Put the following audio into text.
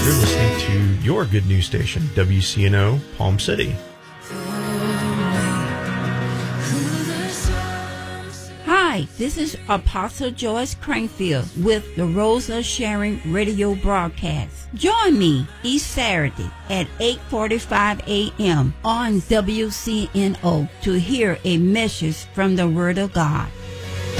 You're listening to your good news station, WCNO Palm City. Hi, this is Apostle Joyce Crankfield with the Rose of Sharon radio broadcast. Join me each Saturday at 8:45 a.m. on WCNO to hear a message from the Word of God.